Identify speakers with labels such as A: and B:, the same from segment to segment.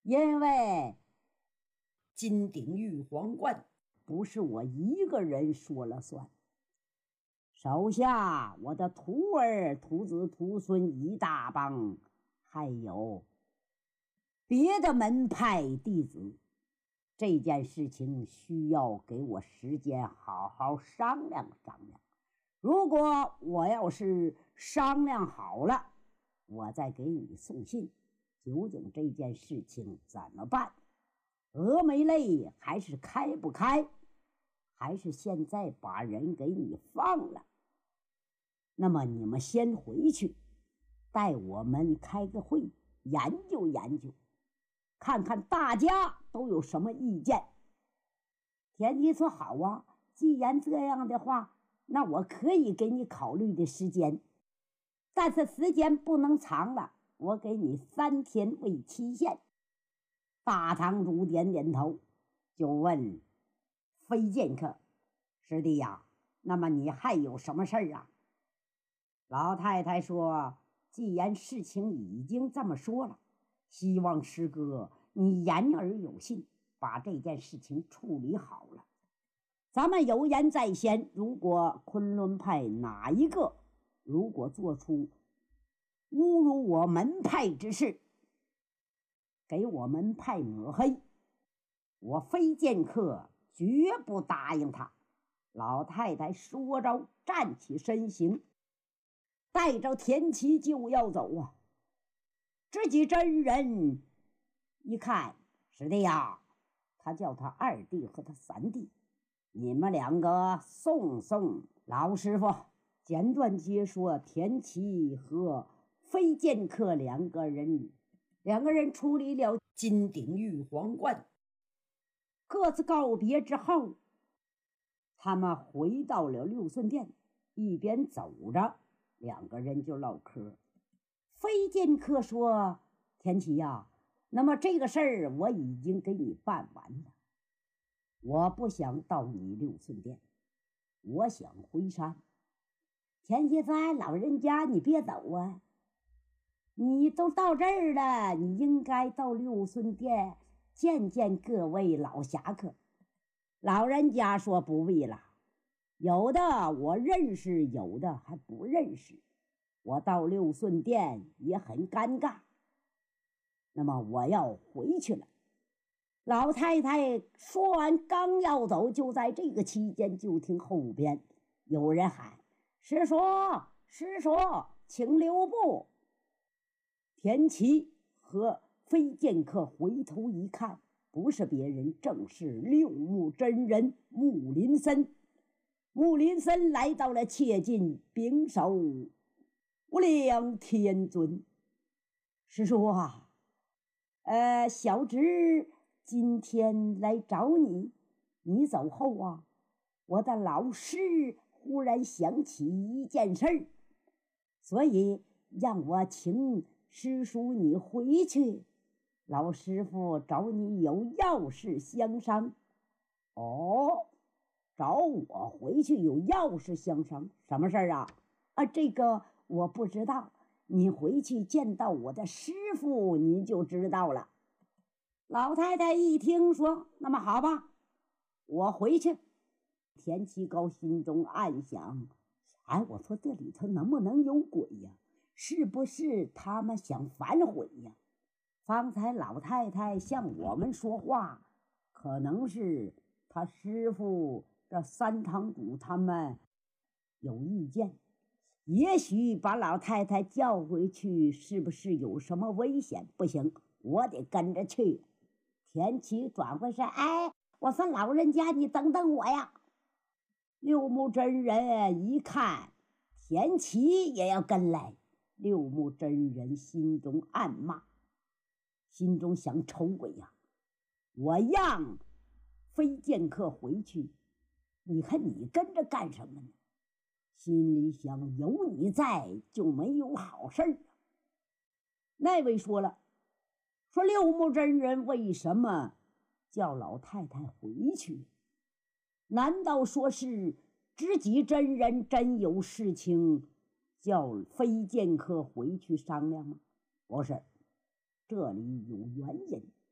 A: 因为金鼎玉皇冠不是我一个人说了算，手下我的徒儿、徒子、徒孙一大帮，还有别的门派弟子，这件事情需要给我时间好好商量商量。如果我要是商量好了，我再给你送信，究竟这件事情怎么办？峨眉泪还是开不开？还是现在把人给你放了？那么你们先回去，带我们开个会，研究研究，看看大家都有什么意见。田七说好啊，既然这样的话，那我可以给你考虑的时间，但是时间不能长了，我给你3天为期限。大堂主点点头，就问飞剑客：师弟呀，那么你还有什么事儿啊？老太太说：既然事情已经这么说了，希望师哥你言而有信，把这件事情处理好了。咱们有言在先，如果昆仑派哪一个如果做出侮辱我门派之事，给我门派抹黑，我飞剑客绝不答应他。老太太说着站起身形，带着田七就要走啊。知己真人一看，师弟呀，他叫他2弟和他3弟，你们2个送老师傅。简短接说，田七和飞剑客两个人处理了金鼎玉皇冠，各自告别之后，他们回到了六顺殿，一边走着，2个人就唠嗑。飞剑客说：田七呀，那么这个事儿我已经给你办完了，我不想到你六顺殿，我想回山。田七说：老人家你别走啊，你都到这儿了，你应该到六顺殿见见各位老侠客。老人家说：不必了，有的我认识，有的还不认识，我到六顺殿也很尴尬，那么我要回去了。老太太说完刚要走，就在这个期间，就听后边有人喊：师叔，师叔，请留步。田七和飞剑客回头一看，不是别人，正是六目真人木林森。木林森来到了切近，秉手无量天尊。师叔啊，小侄今天来找你，你走后啊，我的老师忽然想起一件事儿，所以让我请师叔你回去，老师傅找你有要事相商。哦，找我回去有要事相商，什么事儿啊？这个我不知道，你回去见到我的师傅你就知道了。老太太一听说，那么好吧，我回去。田七高心中暗想：我说这里头能不能有鬼呀？是不是他们想反悔呀？方才老太太向我们说话，可能是他师傅这3堂主他们有意见，也许把老太太叫回去，是不是有什么危险？不行，我得跟着去。田七转回身，我说老人家你等等我呀。六目真人一看田七也要跟来，六目真人心中暗骂，心中想：丑鬼呀，我让飞剑客回去，你看你跟着干什么呢？心里想：有你在就没有好事儿。那位说了，说六目真人为什么叫老太太回去？难道说是知己真人真有事情叫飞剑客回去商量吗？不是，这里有原因。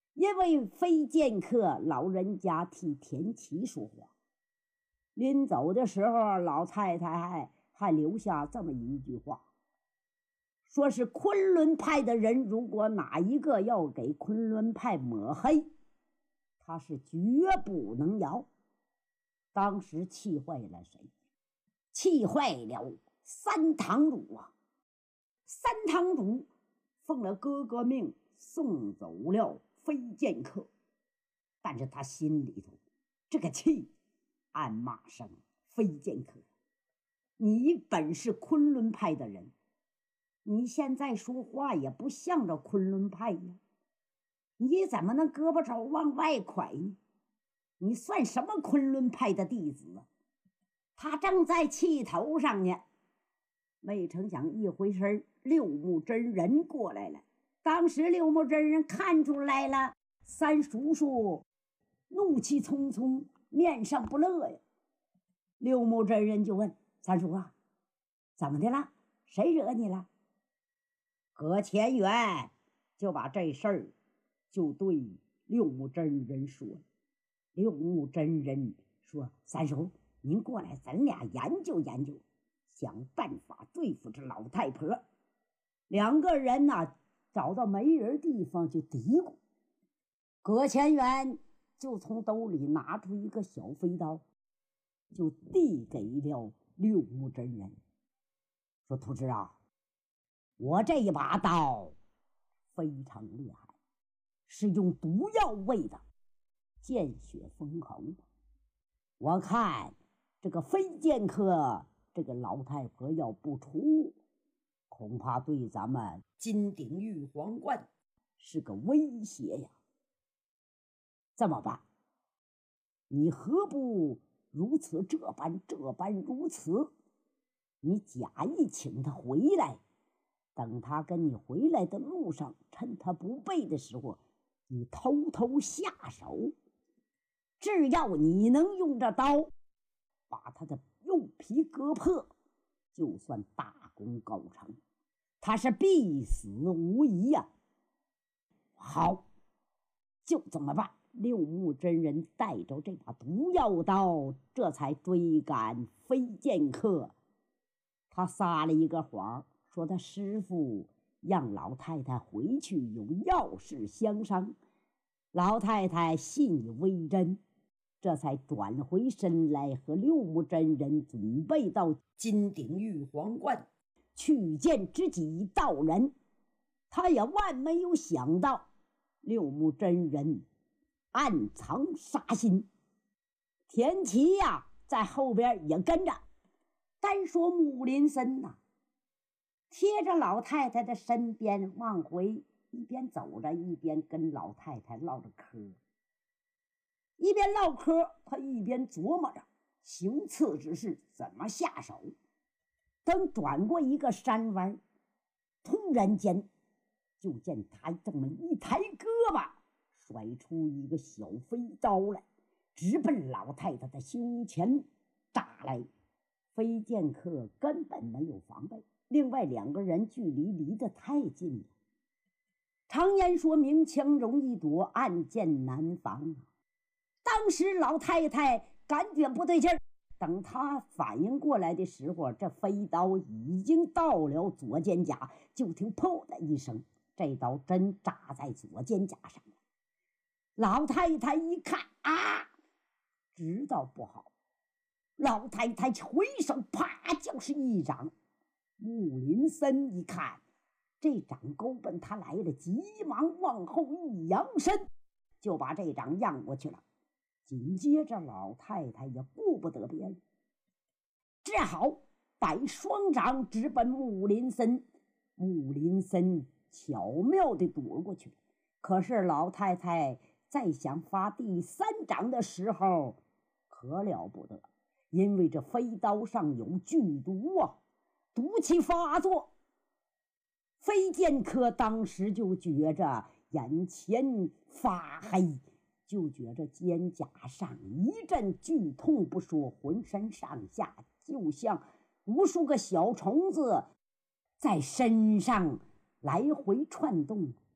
A: 因为非剑客老人家替田七说话。临走的时候，老太太还留下这么一句话，说是昆仑派的人，如果哪一个要给昆仑派抹黑，他是绝不能饶。当时气坏了谁？气坏了三堂主啊！三堂主奉了哥哥命送走了飞剑客，但是他心里头这个气暗骂声：飞剑客，你本是昆仑派的人，你现在说话也不像着昆仑派呀，你怎么能胳膊肘往外拐呢？你算什么昆仑派的弟子啊？他正在气头上呢，没成想一回身，六目真人过来了。当时六目真人看出来了，三叔叔怒气冲冲，面上不乐呀。六目真人就问三叔啊，怎么的了？谁惹你了？葛前元就把这事儿就对六目真人说。六目真人说，三叔您过来，咱俩研究研究，想办法对付这老太婆。两个人呢，找到没人地方就嘀咕。葛前元就从兜里拿出一个小飞刀，就递给了六目真人，说徒侄啊，我这一把刀非常厉害，是用毒药喂的，见血封喉。我看这个飞剑客这个老太婆要不出，恐怕对咱们金鼎玉皇观是个威胁呀。这么办？你何不如此这般如此？你假意请他回来，等他跟你回来的路上，趁他不备的时候，你偷偷下手。只要你能用这刀把他的肉皮割破，就算大功告成，他是必死无疑呀。好，就这么办。六目真人带着这把毒药刀，这才追赶飞剑客。他撒了一个谎，说他师傅让老太太回去有要事相商。老太太信以为真，这才转回身来和六目真人准备到金鼎玉皇观去见知己道人。他也万没有想到六目真人暗藏杀心。田七呀，在后边也跟着。单说木林森呐，贴着老太太的身边往回，一边走着一边跟老太太唠着嗑。一边唠嗑，他一边琢磨着行刺之事怎么下手。等转过一个山弯，突然间就见他这么一抬胳膊，甩出一个小飞刀来，直奔老太太的胸前扎来。飞剑客根本没有防备，另外两个人距离离得太近了。常言说明枪容易躲，暗箭难防啊。当时老太太感觉不对劲儿，等她反应过来的时候，这飞刀已经到了左肩胛，就听噗的一声，这刀真扎在左肩胛上了。老太太一看啊，知道不好，老太太回手啪就是一掌。木林森一看这掌勾奔他来了，急忙往后一扬身，就把这掌让过去了。紧接着老太太也顾不得别人，只好摆双掌直奔木林森。木林森巧妙地躲过去了。可是老太太再想发第三掌的时候可了不得，因为这飞刀上有剧毒啊，毒气发作。飞剑客当时就觉着眼前发黑，就觉着肩胛上一阵剧痛不说，浑身上下就像无数个小虫子在身上来回窜动。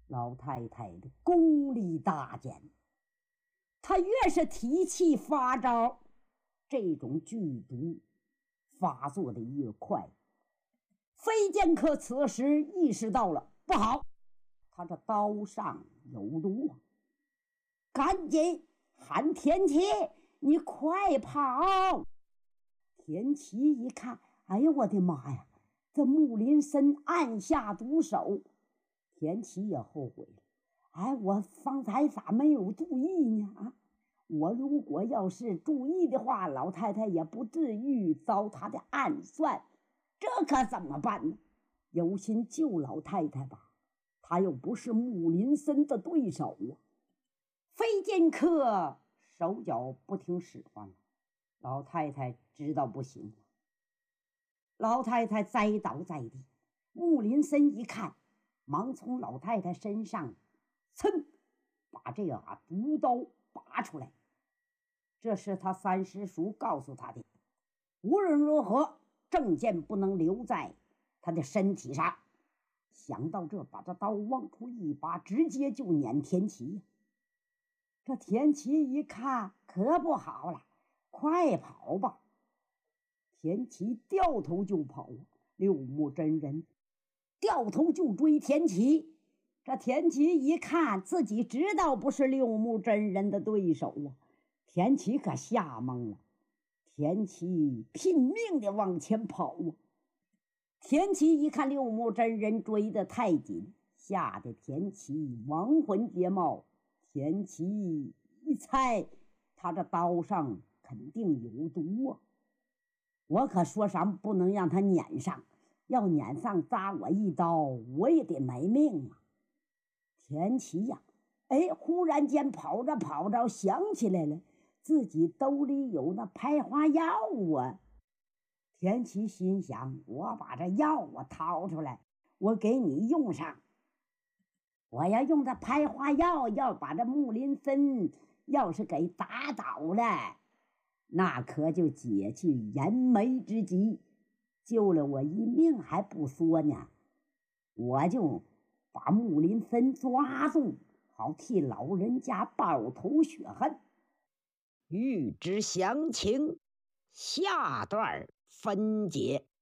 A: 老太太的功力大减，她越是提气发招，这种剧毒发作的越快。飞剑客此时意识到了不好，他这刀上有毒啊！赶紧喊田七，你快跑！田七一看，哎呀，我的妈呀！这木林森暗下毒手，田七也后悔了。哎，我方才咋没有注意呢？啊，我如果要是注意的话，老太太也不至于遭他的暗算。这可怎么办呢？有心救老太太吧，他又不是木林森的对手啊。飞剑客手脚不听使唤了，老太太知道不行了。老太太栽倒在地，木林森一看，忙从老太太身上噌把这把毒刀拔出来。这是他三师叔告诉他的，无论如何正剑不能留在他的身体上。想到这，把这刀往出一拔，直接就撵田七呀。这田七一看可不好了，快跑吧！田七掉头就跑，六目真人掉头就追田七。这田七一看自己知道不是六目真人的对手啊，田七可吓懵了。田七拼命的往前跑啊！田七一看六目真人追得太紧，吓得田七亡魂皆冒。田七一猜，他这刀上肯定有毒啊！我可说啥不能让他撵上，要撵上扎我一刀，我也得没命啊！田七呀，忽然间跑着跑着想起来了，自己兜里有那拍花药啊！田七心想，我把这药掏出来，我给你用上。我要用这拍花药，要把这木林森要是给打倒了，那可就解去燃眉之急，救了我一命还不说呢，我就把木林森抓住，好替老人家报仇雪恨。欲知详情，下段分解。